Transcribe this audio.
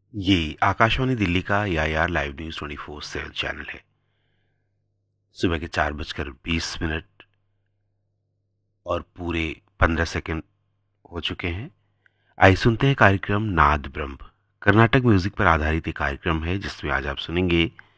ये आकाशवाणी दिल्ली का AIR live news 24/7 channel है। सुबह के 4:20 और पूरे 15 सेकंड हो चुके हैं। आइए सुनते हैं कार्यक्रम नाद ब्रह्म। कर्नाटक म्यूजिक पर आधारित एक कार्यक्रम है जिसमें आज आप सुनेंगे